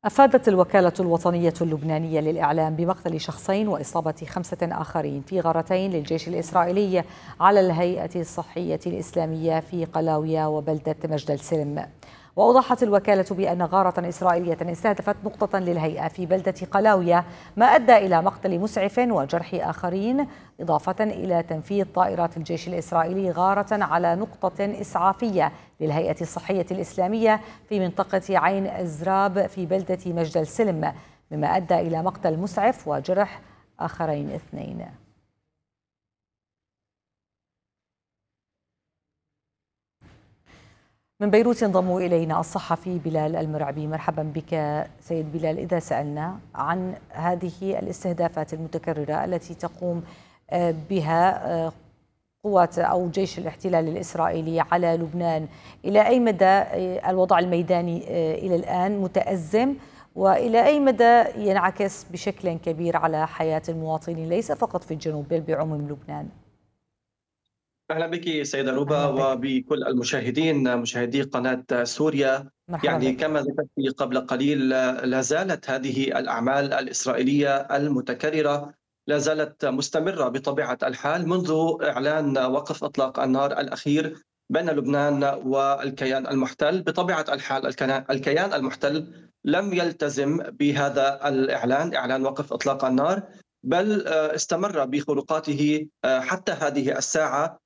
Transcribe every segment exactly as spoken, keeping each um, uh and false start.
أفادت الوكالة الوطنية اللبنانية للإعلام بمقتل شخصين وإصابة خمسة آخرين في غارتين للجيش الإسرائيلي على الهيئة الصحية الإسلامية في قلاوية وبلدة مجد السلم. وأوضحت الوكالة بأن غارة إسرائيلية استهدفت نقطة للهيئة في بلدة قلاوية ما أدى إلى مقتل مسعف وجرح آخرين، إضافة إلى تنفيذ طائرات الجيش الإسرائيلي غارة على نقطة إسعافية للهيئة الصحية الإسلامية في منطقة عين الزراب في بلدة مجد السلم، مما أدى إلى مقتل مسعف وجرح آخرين اثنين. من بيروت ينضم إلينا الصحفي بلال المرعبي. مرحبا بك سيد بلال. إذا سألنا عن هذه الاستهدافات المتكررة التي تقوم بها قوات أو جيش الاحتلال الإسرائيلي على لبنان، إلى أي مدى الوضع الميداني إلى الآن متأزم، وإلى أي مدى ينعكس بشكل كبير على حياة المواطنين ليس فقط في الجنوب بل بعموم لبنان؟ أهلا بك سيدة روبا وبكل المشاهدين مشاهدي قناة سوريا. يعني بك. كما ذكرت قبل قليل، لا زالت هذه الأعمال الإسرائيلية المتكررة لا زالت مستمرة بطبيعة الحال منذ إعلان وقف إطلاق النار الأخير بين لبنان والكيان المحتل. بطبيعة الحال الكيان المحتل لم يلتزم بهذا الإعلان، إعلان وقف إطلاق النار، بل استمر بخروقاته حتى هذه الساعة،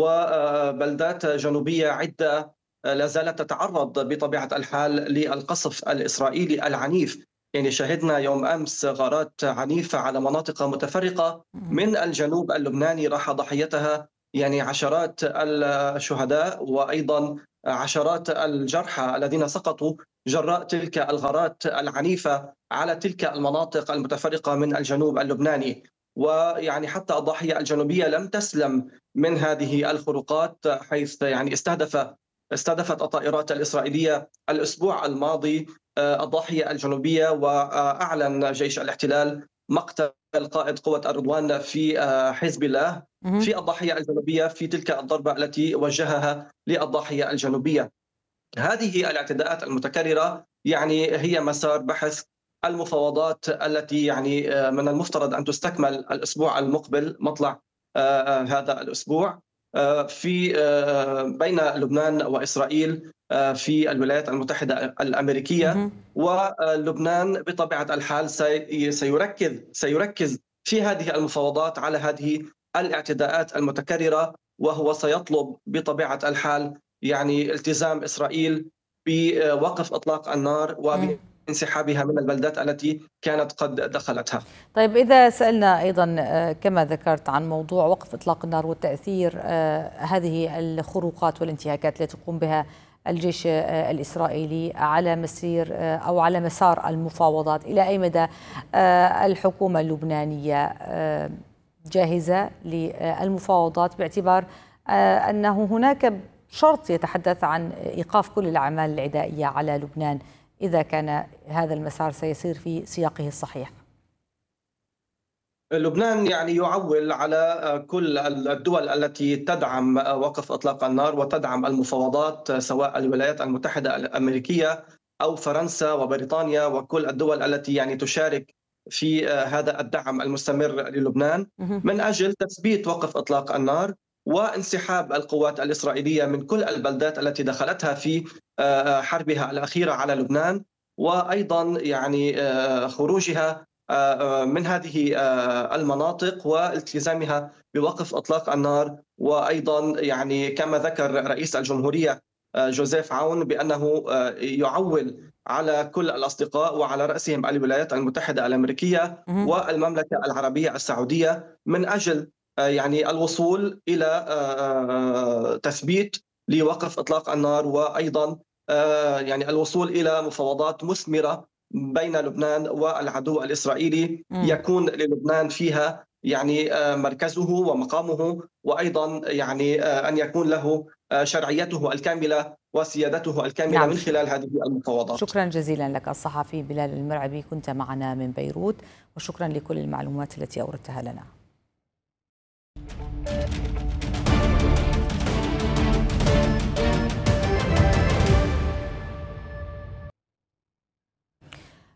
وبلدات جنوبية عدة لا زالت تتعرض بطبيعة الحال للقصف الإسرائيلي العنيف. يعني شهدنا يوم أمس غارات عنيفة على مناطق متفرقة من الجنوب اللبناني راح ضحيتها يعني عشرات الشهداء وأيضا عشرات الجرحى الذين سقطوا جراء تلك الغارات العنيفة على تلك المناطق المتفرقة من الجنوب اللبناني. ويعني حتى الضاحية الجنوبية لم تسلم من هذه الخروقات، حيث يعني استهدف استهدفت الطائرات الإسرائيلية الأسبوع الماضي الضاحية الجنوبية، وأعلن جيش الاحتلال مقتل قائد قوة الرضوان في حزب الله في الضاحية الجنوبية في تلك الضربة التي وجهها للضاحية الجنوبية. هذه الاعتداءات المتكررة يعني هي مسار بحث المفاوضات التي يعني من المفترض أن تستكمل الأسبوع المقبل مطلع هذا الأسبوع في بين لبنان وإسرائيل في الولايات المتحدة الأمريكية. ولبنان بطبيعة الحال سيركز سيركز في هذه المفاوضات على هذه الاعتداءات المتكررة، وهو سيطلب بطبيعة الحال يعني التزام إسرائيل بوقف إطلاق النار وبانسحابها من البلدات التي كانت قد دخلتها. طيب، إذا سألنا أيضا كما ذكرت عن موضوع وقف إطلاق النار وتأثير هذه الخروقات والانتهاكات التي تقوم بها الجيش الإسرائيلي على مسير أو على مسار المفاوضات، إلى أي مدى الحكومة اللبنانية جاهزة للمفاوضات، باعتبار أنه هناك شرط يتحدث عن إيقاف كل الأعمال العدائية على لبنان إذا كان هذا المسار سيسير في سياقه الصحيح؟ لبنان يعني يعول على كل الدول التي تدعم وقف إطلاق النار وتدعم المفاوضات، سواء الولايات المتحدة الأمريكية أو فرنسا وبريطانيا، وكل الدول التي يعني تشارك في هذا الدعم المستمر للبنان من أجل تثبيت وقف إطلاق النار وانسحاب القوات الإسرائيلية من كل البلدات التي دخلتها في حربها الأخيرة على لبنان، وأيضا يعني خروجها من هذه المناطق والتزامها بوقف إطلاق النار. وأيضا يعني كما ذكر رئيس الجمهورية جوزيف عون بأنه يعول على كل الأصدقاء وعلى رأسهم الولايات المتحدة الأمريكية والمملكة العربية السعودية من أجل يعني الوصول إلى تثبيت لوقف إطلاق النار، وأيضا يعني الوصول إلى مفاوضات مثمرة بين لبنان والعدو الإسرائيلي يكون للبنان فيها يعني مركزه ومقامه، وأيضا يعني أن يكون له شرعيته الكاملة وسيادته الكاملة نعم. من خلال هذه المفاوضات. شكرا جزيلا لك الصحفي بلال المرعبي، كنت معنا من بيروت، وشكرا لكل المعلومات التي أوردتها لنا.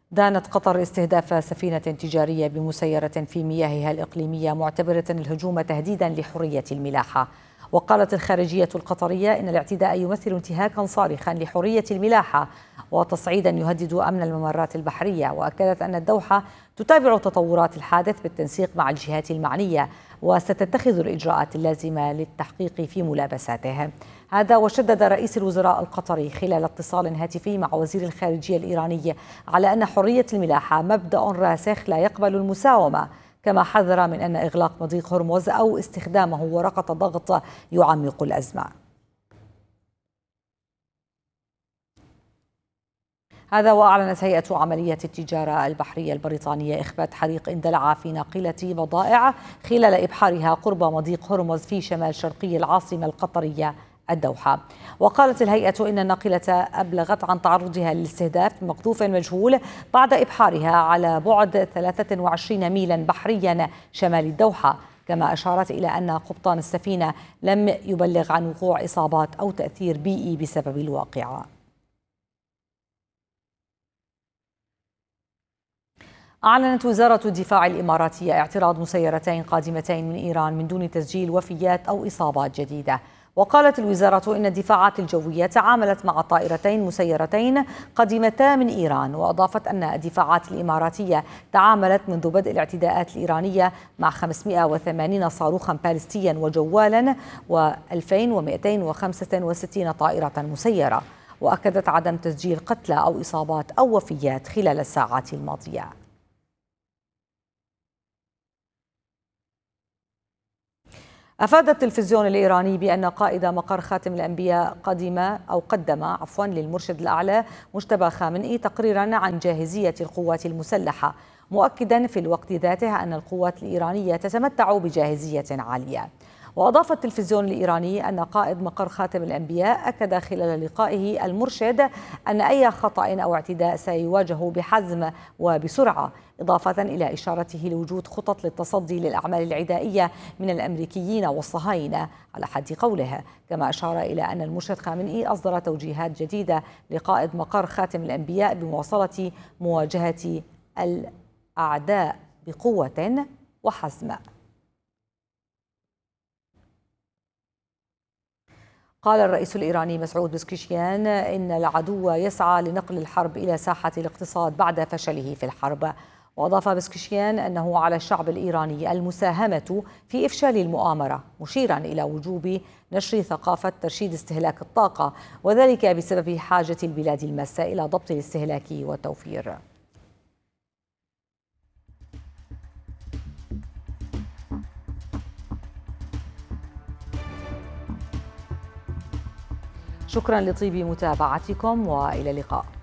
دانت قطر استهداف سفينة تجارية بمسيرة في مياهها الإقليمية معتبرة الهجوم تهديدا لحرية الملاحة. وقالت الخارجية القطرية إن الاعتداء يمثل انتهاكا صارخا لحرية الملاحة وتصعيدا يهدد أمن الممرات البحرية. وأكدت أن الدوحة تتابع تطورات الحادث بالتنسيق مع الجهات المعنية وستتخذ الإجراءات اللازمة للتحقيق في ملابساته. هذا وشدد رئيس الوزراء القطري خلال اتصال هاتفي مع وزير الخارجية الإيراني على أن حرية الملاحة مبدأ راسخ لا يقبل المساومة، كما حذر من أن إغلاق مضيق هرمز أو استخدامه ورقة ضغط يعمق الأزمة. هذا وأعلنت هيئة عملية التجارة البحرية البريطانية إخفاء حريق اندلع في ناقلة بضائع خلال إبحارها قرب مضيق هرمز في شمال شرقي العاصمة القطرية الدوحة. وقالت الهيئة إن الناقلة أبلغت عن تعرضها للاستهداف بمقذوف مجهول بعد إبحارها على بعد ثلاثة وعشرين ميلا بحريا شمال الدوحة، كما أشارت إلى أن قبطان السفينة لم يبلغ عن وقوع إصابات أو تأثير بيئي بسبب الواقعة. أعلنت وزارة الدفاع الإماراتية اعتراض مسيرتين قادمتين من إيران من دون تسجيل وفيات أو إصابات جديدة. وقالت الوزارة إن الدفاعات الجوية تعاملت مع طائرتين مسيرتين قادمتا من إيران، وأضافت أن الدفاعات الإماراتية تعاملت منذ بدء الاعتداءات الإيرانية مع خمسمائة وثمانين صاروخا باليستيا وجوالا وألفين ومئتين وخمسة وستين طائرة مسيرة. وأكدت عدم تسجيل قتلى أو إصابات أو وفيات خلال الساعات الماضية. أفاد التلفزيون الإيراني بأن قائد مقر خاتم الأنبياء قدم أو قدم عفوا للمرشد الأعلى مجتبى خامنئي تقريرا عن جاهزية القوات المسلحة، مؤكدا في الوقت ذاته أن القوات الإيرانية تتمتع بجاهزية عالية. وأضاف التلفزيون الإيراني أن قائد مقر خاتم الأنبياء أكد خلال لقائه المرشد أن أي خطأ أو اعتداء سيواجه بحزم وبسرعة، إضافة إلى إشارته لوجود خطط للتصدي للأعمال العدائية من الأمريكيين والصهاينة على حد قوله. كما أشار إلى أن المرشد خامنئي أصدر توجيهات جديدة لقائد مقر خاتم الأنبياء بمواصلة مواجهة الأعداء بقوة وحزم. قال الرئيس الإيراني مسعود بزكشيان إن العدو يسعى لنقل الحرب إلى ساحة الاقتصاد بعد فشله في الحرب. وأضاف بزكشيان أنه على الشعب الإيراني المساهمة في إفشال المؤامرة، مشيرا إلى وجوب نشر ثقافة ترشيد استهلاك الطاقة، وذلك بسبب حاجة البلاد الماسة إلى ضبط الاستهلاك والتوفير. شكرا لطيب متابعتكم وإلى اللقاء.